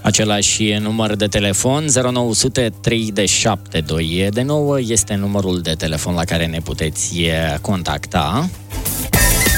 Același număr de telefon, 0900 327 2 de 9, este numărul de telefon la care ne puteți contacta.